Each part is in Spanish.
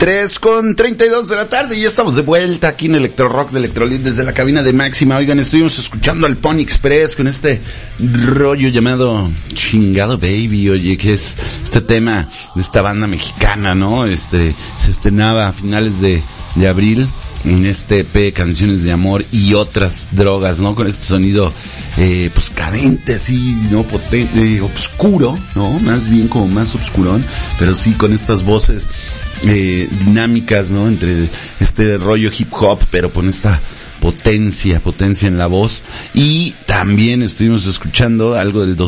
3:32 de la tarde y ya estamos de vuelta aquí en Electro Rock de Electrolit desde la cabina de Máxima. Oigan, estuvimos escuchando al Pony Express con este rollo llamado Chingado Baby, oye, que es este tema de esta banda mexicana, ¿no? Se estrenaba a finales de abril en este EP, Canciones de Amor y Otras Drogas, ¿no? Con este sonido, pues cadente, así, ¿no? Potente, obscuro, ¿no? Más bien como más obscurón, pero sí con estas voces dinámicas, ¿no? Entre este rollo hip hop, pero con esta potencia en la voz. Y también estuvimos escuchando algo del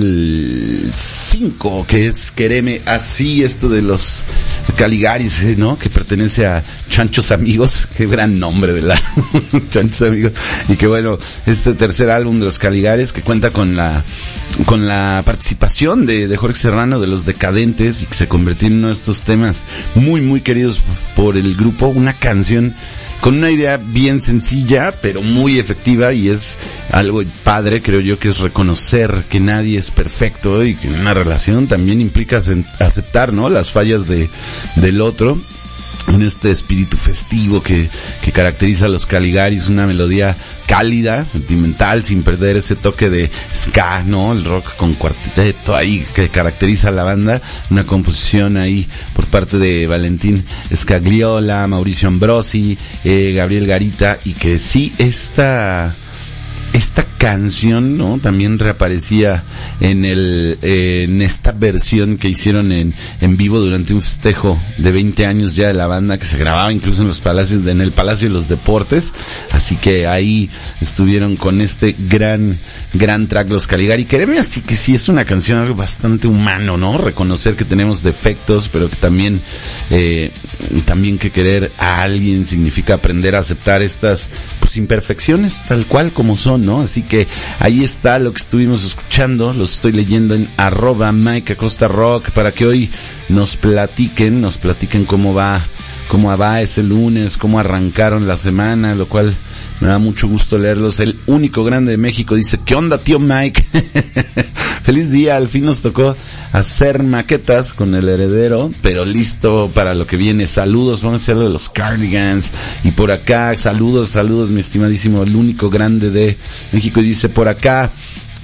2005, que es Quereme Así, esto de los Caligaris, ¿no? Que pertenece a Chanchos Amigos, qué gran nombre de la Chanchos Amigos. Y que bueno, este tercer álbum de los Caligaris que cuenta con la participación de Jorge Serrano, de Los Decadentes, y que se convirtió en uno de estos temas muy queridos por el grupo, una canción con una idea bien sencilla, pero muy efectiva, y es algo padre, creo yo, que es reconocer que nadie es perfecto y que en una relación también implica aceptar, ¿no? Las fallas del otro. En este espíritu festivo que caracteriza a los Caligaris, una melodía cálida, sentimental, sin perder ese toque de ska, ¿no? El rock con cuarteto ahí que caracteriza a la banda, una composición ahí por parte de Valentín Scagliola, Mauricio Ambrosi, Gabriel Garita, y que sí, esta canción, ¿no? También reaparecía en esta versión que hicieron en vivo durante un festejo de 20 años ya de la banda, que se grababa incluso en el Palacio de los Deportes. Así que ahí estuvieron con este gran track los Caligari. Quereme Así, que sí es una canción algo bastante humano, ¿no? Reconocer que tenemos defectos, pero que también que querer a alguien significa aprender a aceptar estas pues imperfecciones tal cual como son, ¿no? Así que ahí está lo que estuvimos escuchando, los estoy leyendo en @Mike Acosta Rock para que hoy nos platiquen cómo va ese lunes, cómo arrancaron la semana, lo cual me da mucho gusto leerlos. El único grande de México dice: ¿qué onda, tío Mike? Feliz día, al fin nos tocó hacer maquetas con el heredero, pero listo para lo que viene. Saludos, vamos a hacer lo de los Cardigans. Y por acá, saludos, mi estimadísimo, el único grande de México. Y dice por acá,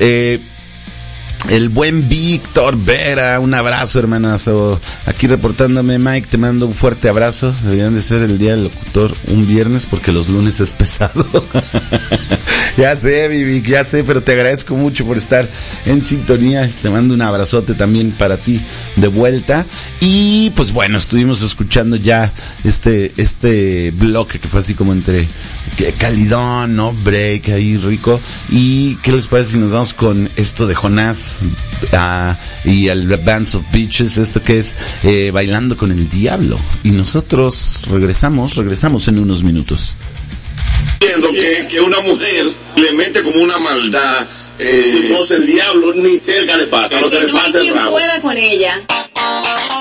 el buen Víctor Vera, un abrazo, hermanazo. Aquí reportándome, Mike, te mando un fuerte abrazo. Deberían de ser el día del locutor un viernes porque los lunes es pesado. Ya sé, Vivi, ya sé, pero te agradezco mucho por estar en sintonía. Te mando un abrazote también para ti de vuelta. Y pues bueno, estuvimos escuchando ya este bloque que fue así como entre calidón, ¿no? Break ahí rico. ¿Y qué les parece si nos vamos con esto de Jonás y el Bands of Bitches, esto que es Bailando con el Diablo? Y nosotros regresamos en unos minutos. Viendo que una mujer le mete como una maldad, entonces el diablo ni cerca le pasa, no se le pasa el rabo. Pueda con ella.